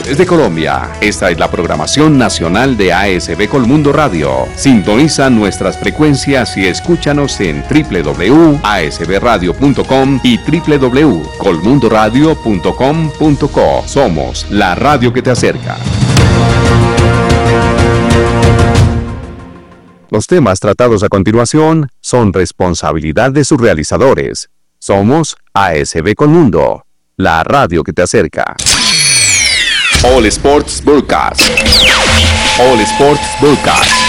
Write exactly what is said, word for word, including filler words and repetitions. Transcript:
Desde Colombia, esta es la programación nacional de A S B Colmundo Radio. Sintoniza nuestras frecuencias y escúchanos en doble u doble u doble u punto a s b radio punto com y doble u doble u doble u punto colmundo radio punto com punto co. Somos la radio que te acerca. Los temas tratados a continuación son responsabilidad de sus realizadores. Somos A S B Colmundo, la radio que te acerca. All Sports Broadcast. All Sports Broadcast.